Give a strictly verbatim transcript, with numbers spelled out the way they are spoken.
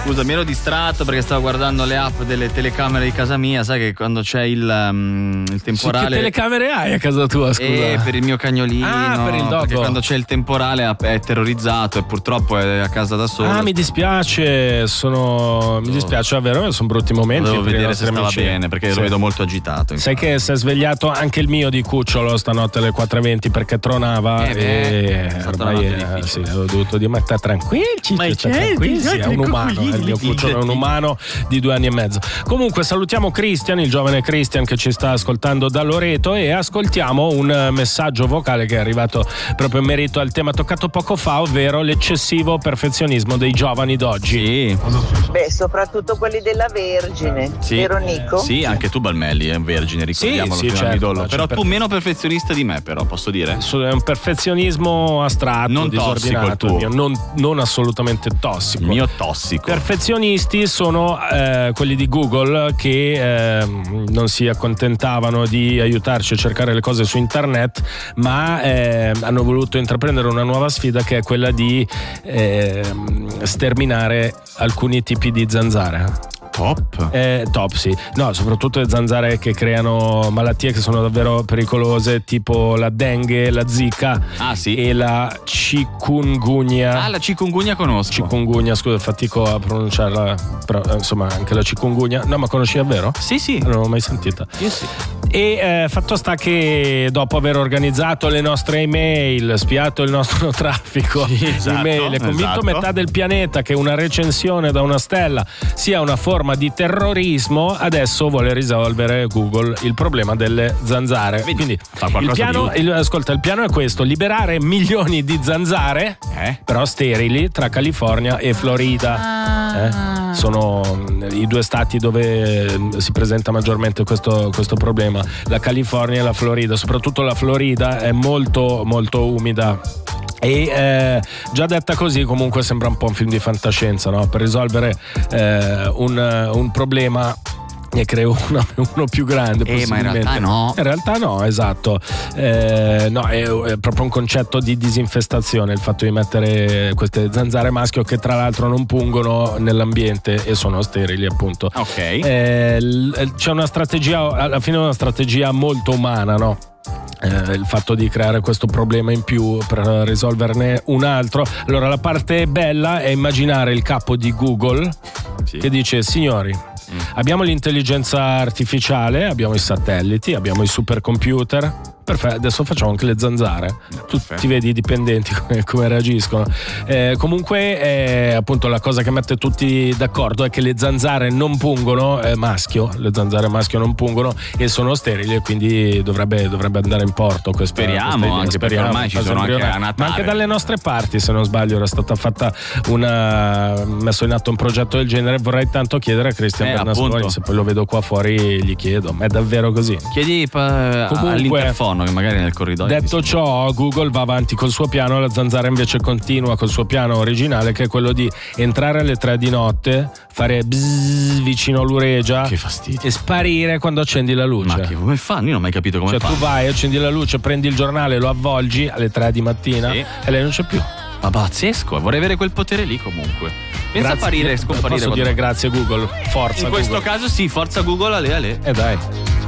scusa, mi ero distratto perché stavo guardando le app delle telecamere di casa mia. Sai che quando c'è il, um, il temporale. Che telecamere hai a casa tua, scusa? Eh, per il mio cagnolino. Ah, per il doggo. Perché quando c'è il temporale è terrorizzato e purtroppo è a casa da solo. Ah, mi dispiace, sono. Mi dispiace davvero, sono brutti momenti. Devo per vedere se stava amici. bene perché sì. lo vedo molto agitato. Sai infatti. che si è svegliato anche il mio di cucciolo stanotte alle quattro e venti perché tronava eh beh, e ormai eh, sì, ho dovuto dire ma sta tranquilli, ma sta c'è, tranquilli, sì, è un umano, il mio cucciolo è un umano di due anni e mezzo. Comunque salutiamo Christian, il giovane Christian che ci sta ascoltando da Loreto, e ascoltiamo un messaggio vocale che è arrivato proprio in merito al tema toccato poco fa, ovvero l'eccessivo perfezionismo dei giovani d'oggi. Sì. Beh, soprattutto quelli della Vergine, Sì. vero Nico? Sì, anche tu Balmelli è vergine, ricordiamolo. Sì, sì, prima certo, di Dollo. c'è Però per- tu meno perfezionista di me, però posso dire? È un perfezionismo astratto, Non tossico disordinato, il tuo. mio, non, non assolutamente tossico. Il mio tossico. Perfezionisti sono eh, quelli di Google che eh, non si accontentavano di aiutarci a cercare le cose su internet, ma eh, hanno voluto intraprendere una nuova sfida che è quella di eh, sterminare alcuni tipi di zanzare. Top. Eh, top, sì. No, soprattutto le zanzare che creano malattie che sono davvero pericolose, tipo la dengue, la zika Ah, sì. e la chikungunya. Ah, la chikungunya conosco. Chikungunya, scusa, fatico a pronunciarla, però eh, insomma anche la chikungunya. No, ma conosci davvero? Sì, sì. Non l'ho mai sentita. Io sì. E eh, fatto sta che dopo aver organizzato le nostre email, spiato il nostro traffico Sì, esatto, email e convinto esatto. metà del pianeta che una recensione da una stella sia una forma di terrorismo, adesso vuole risolvere Google il problema delle zanzare. Vedi, Quindi fa il qualcosa piano, di il, ascolta, il piano è questo: liberare milioni di zanzare, Eh? però sterili, tra California e Florida. Eh? Sono mm, i due stati dove mm, si presenta maggiormente questo, questo problema. La California e la Florida, soprattutto la Florida è molto molto umida. E eh, già detta così comunque sembra un po' un film di fantascienza, no? Per risolvere eh, un, un problema ne creo uno, uno più grande Eh, ma in possibilmente. realtà no. In realtà no, esatto. Eh, no, è, è proprio un concetto di disinfestazione il fatto di mettere queste zanzare maschio che tra l'altro non pungono nell'ambiente e sono sterili, appunto. Ok. Eh, l- c'è una strategia, alla fine una strategia molto umana, no? Eh, il fatto di creare questo problema in più per risolverne un altro. Allora la parte bella è immaginare il capo di Google Sì. che dice: signori, mm. abbiamo l'intelligenza artificiale, abbiamo i satelliti, abbiamo i supercomputer, perfetto, adesso facciamo anche le zanzare. Tu Perfetto. ti vedi i dipendenti come, come reagiscono. Eh, comunque eh, appunto la cosa che mette tutti d'accordo è che le zanzare non pungono, eh, maschio, le zanzare maschio non pungono e sono sterili, e quindi dovrebbe, dovrebbe andare in porto questa, Speriamo, questa idea. anche perché Speriamo, ormai ci fase sono anche embrionale. a Natale. Ma anche dalle nostre parti, se non sbaglio, era stata fatta una messo in atto un progetto del genere. Vorrei tanto chiedere a Cristian Eh, Bernasconi, appunto. se poi lo vedo qua fuori gli chiedo, ma è davvero così? Chiedi pa- Comunque, all'interfono che magari nel corridoio. Detto ciò, Google va avanti col suo piano, la zanzara invece continua col suo piano originale, che è quello di entrare alle tre di notte, fare bzzz vicino all'uregia Che fastidio. e sparire quando accendi la luce. Ma che, come fanno? Io non ho mai capito come Cioè fanno. tu vai, accendi la luce, prendi il giornale, lo avvolgi alle tre di mattina Sì. e lei non c'è più. Ma pazzesco, vorrei avere quel potere lì comunque. Pensa a apparire e scomparire. Posso quando- dire grazie Google, forza In questo Google. caso sì, forza Google, ale ale. E dai.